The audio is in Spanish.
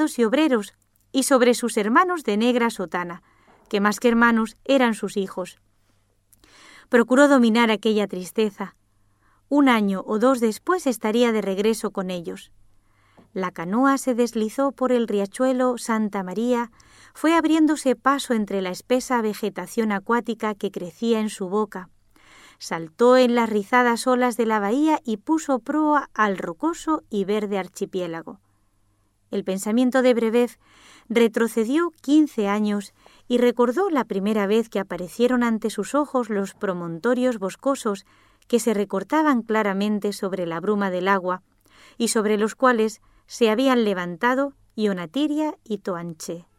criados y obreros, y sobre sus hermanos de negra sotana, que más que hermanos eran sus hijos. Procuró dominar aquella tristeza. 1 año o 2 después estaría de regreso con ellos. La canoa se deslizó por el riachuelo Santa María, fue abriéndose paso entre la espesa vegetación acuática que crecía en su boca. Saltó en las rizadas olas de la bahía y puso proa al rocoso y verde archipiélago. El pensamiento de Brebeuf retrocedió 15 años y recordó la primera vez que aparecieron ante sus ojos los promontorios boscosos que se recortaban claramente sobre la bruma del agua y sobre los cuales se habían levantado Ionatiria y Toanché.